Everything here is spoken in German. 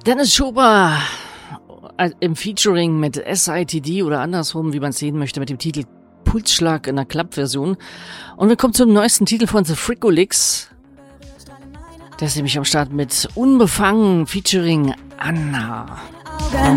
Dennis Schober im Featuring mit SITD oder andersrum, wie man es sehen möchte, mit dem Titel Pulsschlag in der Club-Version. Und wir kommen zum neuesten Titel von The Freakolix. Der ist nämlich am Start mit Unbefangen featuring Anna.